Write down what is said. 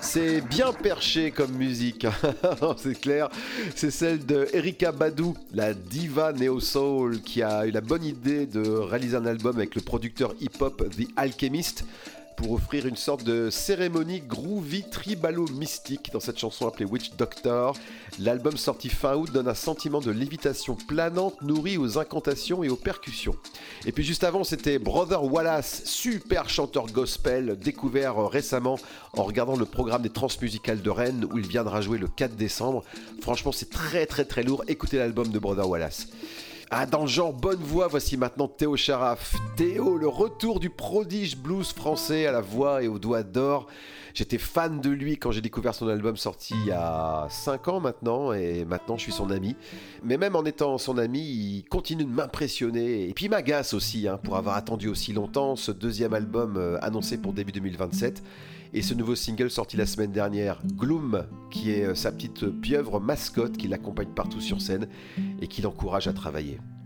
C'est bien perché comme musique, c'est clair. C'est celle de Erykah Badu, la diva néo-soul, qui a eu la bonne idée de réaliser un album avec le producteur hip-hop The Alchemist pour offrir une sorte de cérémonie groovy tribalo-mystique dans cette chanson appelée Witch Doctor. L'album sorti fin août donne un sentiment de lévitation planante nourri aux incantations et aux percussions. Et puis juste avant, c'était Brother Wallace, super chanteur gospel, découvert récemment en regardant le programme des Transmusicales de Rennes où il viendra jouer le 4 décembre. Franchement, c'est très très très lourd. Écoutez l'album de Brother Wallace. Ah, dans le genre bonne voix, voici maintenant Théo Charaf. Théo, le retour du prodige blues français à la voix et aux doigts d'or. J'étais fan de lui quand j'ai découvert son album sorti il y a 5 ans maintenant, et maintenant je suis son ami. Mais même en étant son ami, il continue de m'impressionner, et puis il m'agace aussi pour avoir attendu aussi longtemps ce deuxième album annoncé pour début 2027. Et ce nouveau single sorti la semaine dernière, Gloom, qui est sa petite pieuvre mascotte qui l'accompagne partout sur scène et qui l'encourage à travailler.